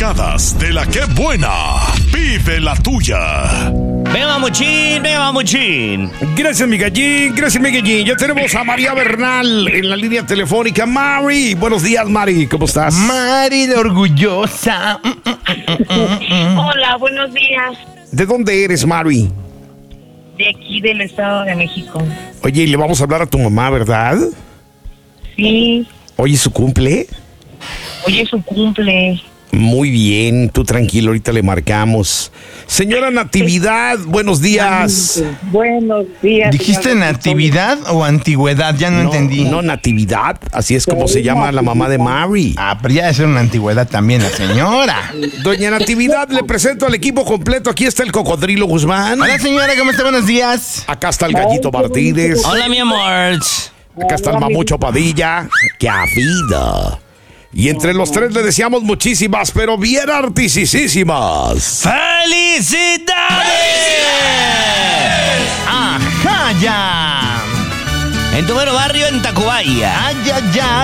picadas de la que buena. Vive la tuya. Venga, Muchín. Gracias, mi gallín. Ya tenemos a María Bernal en la línea telefónica. Mari, buenos días, Mari. ¿Cómo estás? Mari, la orgullosa. Hola, buenos días. ¿De dónde eres, Mari? De aquí del Estado de México. Oye, y le vamos a hablar a tu mamá, ¿verdad? Sí, Hoy es su cumple. hoy es su cumple. Muy bien, tú tranquilo, ahorita le marcamos. Señora Natividad, buenos días. Buenos días. ¿Dijiste señor. natividad o antigüedad? Ya no entendí. No, Natividad, así es como se llama la mamá de Mari. Ah, pero ya debe ser una antigüedad también la señora. Doña Natividad, le presento al equipo completo. Aquí está el Cocodrilo Guzmán. Hola señora, ¿cómo está? Buenos días. Acá está el Gallito Martínez. Hola, mi amor. Acá está el Mamucho Padilla. ¡Qué vida! Y entre los tres le deseamos muchísimas, pero bien artisísimas. ¡Felicidades! Ajá, ya. En tu mero barrio, en Tacubaya. Ay, ya, ya.